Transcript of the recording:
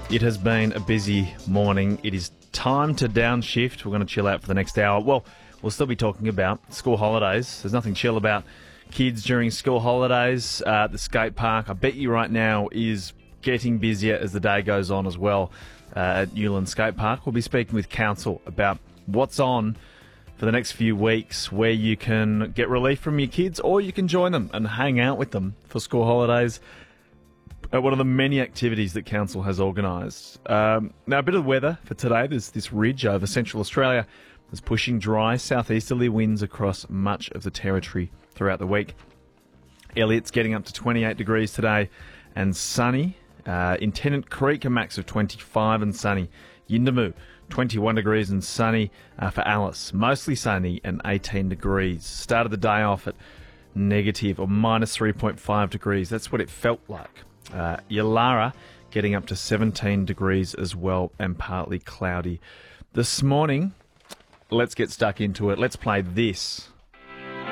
It has been a busy morning. It is time to downshift. We're going to chill out for the next hour. Well, we'll still be talking about school holidays. There's nothing chill about kids during school holidays. The skate park, I bet you right now, is getting busier as the day goes on as well at Newland Skate Park. We'll be speaking with council about what's on for the next few weeks, where you can get relief from your kids or you can join them and hang out with them for school holidays at one of the many activities that council has organised. Now, a bit of weather for today. There's this ridge over central Australia that's pushing dry southeasterly winds across much of the territory throughout the week. Elliott's getting up to 28 degrees today and sunny. In Tennant Creek, a max of 25 and sunny. Yuendumu, 21 degrees and sunny for Alice. Mostly sunny and 18 degrees. Started the day off at negative or minus 3.5 degrees. That's what it felt like. Yulara getting up to 17 degrees as well and partly cloudy. This morning, let's get stuck into it. Let's play this.